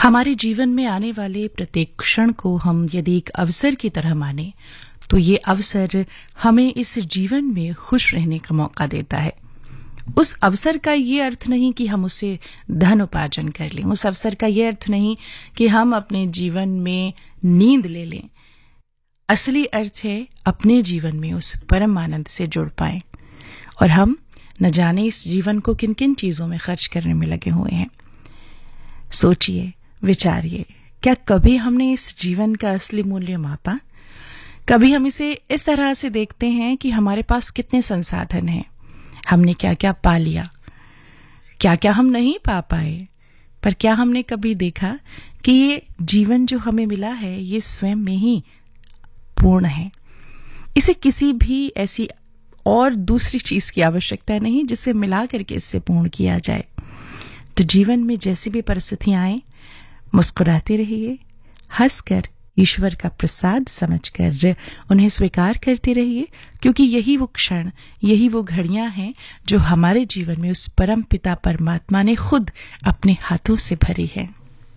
हमारे जीवन में आने वाले प्रत्येक क्षण को हम यदि एक अवसर की तरह माने तो ये अवसर हमें इस जीवन में खुश रहने का मौका देता है। उस अवसर का ये अर्थ नहीं कि हम उससे धन उपार्जन कर लें, उस अवसर का ये अर्थ नहीं कि हम अपने जीवन में नींद ले लें। असली अर्थ है अपने जीवन में उस परम आनंद से जुड़ पाएं। और हम न जाने इस जीवन को किन किन चीजों में खर्च करने में लगे हुए हैं। सोचिए, विचारिए, क्या कभी हमने इस जीवन का असली मूल्य मापा? कभी हम इसे इस तरह से देखते हैं कि हमारे पास कितने संसाधन हैं, हमने क्या क्या पा लिया, क्या क्या हम नहीं पा पाए, पर क्या हमने कभी देखा कि ये जीवन जो हमें मिला है ये स्वयं में ही पूर्ण है? इसे किसी भी ऐसी और दूसरी चीज की आवश्यकता नहीं जिसे मिला करके इससे पूर्ण किया जाए। तो जीवन में जैसी भी परिस्थितियां आए, मुस्कुराते रहिए, हंसकर ईश्वर का प्रसाद समझकर उन्हें स्वीकार करते रहिए, क्योंकि यही वो क्षण, यही वो घड़ियां हैं जो हमारे जीवन में उस परम पिता परमात्मा ने खुद अपने हाथों से भरी है।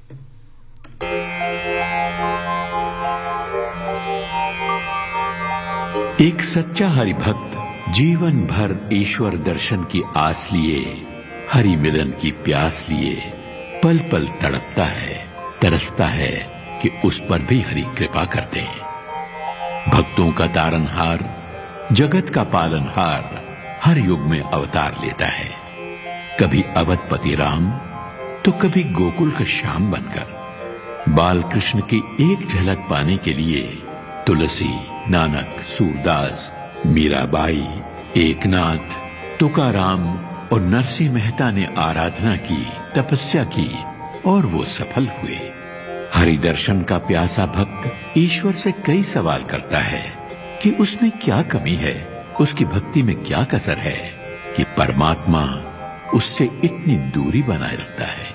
एक सच्चा हरिभक्त जीवन भर ईश्वर दर्शन की आस लिए, हरि मिलन की प्यास लिए पल पल तड़पता है, तरसता है कि उस पर भी हरि कृपा करते हैं। भक्तों का तारनहार, जगत का पालनहार हर युग में अवतार लेता है, कभी अवधपति राम तो कभी गोकुल का श्याम बनकर। बाल कृष्ण की एक झलक पाने के लिए तुलसी, नानक, सूरदास, मीराबाई, एकनाथ, तुकाराम और नरसिंह मेहता ने आराधना की, तपस्या की और वो सफल हुए। हरि दर्शन का प्यासा भक्त ईश्वर से कई सवाल करता है कि उसमें क्या कमी है, उसकी भक्ति में क्या कसर है कि परमात्मा उससे इतनी दूरी बनाए रखता है।